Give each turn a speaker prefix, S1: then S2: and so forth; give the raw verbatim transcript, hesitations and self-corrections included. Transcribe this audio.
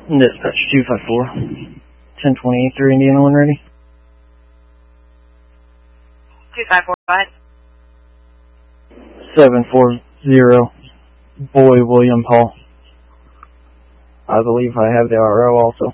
S1: Dispatch two five four, ten twenty-three Indiana one ready.
S2: two five four, what?
S1: seven four zero, Boy William Paul. I believe I have the R O also.